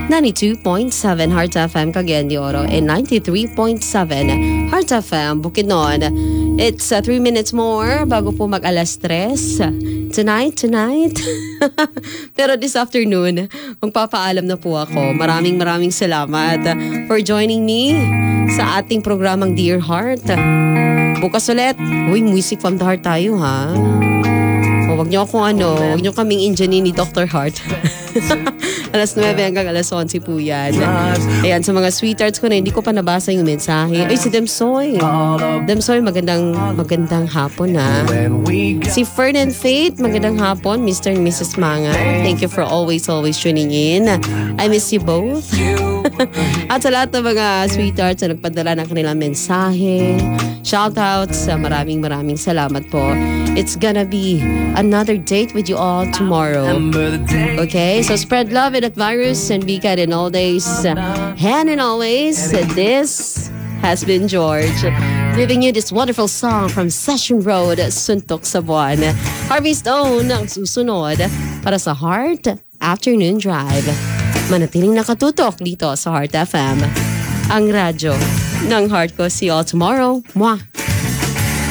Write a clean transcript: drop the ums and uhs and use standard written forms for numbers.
92.7 Heart FM Cagayan de Oro and 93.7 Heart FM Bukidnon. It's 3 minutes more bago po mag alas 3. Tonight. Pero this afternoon, magpapaalam na po ako. Maraming salamat for joining me sa ating programang Dear Heart. Bukas ulit. Uy, music from the heart tayo, ha? Wag niyo kaming injanin ni Dr. Heart. Alas 9 hanggang alas 11 po yan. Ayan, sa mga sweethearts ko na hindi ko pa nabasa yung mensahe. Ay, si Demsoy. Demsoy, magandang hapon, ha. Si Fern and Faith, magandang hapon. Mr. and Mrs. Manga. Thank you for always tuning in. I miss you both. At sa lahat ng mga sweethearts na nagpadala ng kanilang mensahe, shoutouts, maraming salamat po. It's gonna be another date with you all tomorrow. Okay, so spread love and virus and be kind in all days, hand and always. This has been George, giving you this wonderful song from Session Road, Suntok sa Buwan. Harvey Stone ang susunod para sa Heart Afternoon Drive. Manatiling nakatutok dito sa Heart FM, ang radyo ng heart ko. See you all tomorrow. Mwah!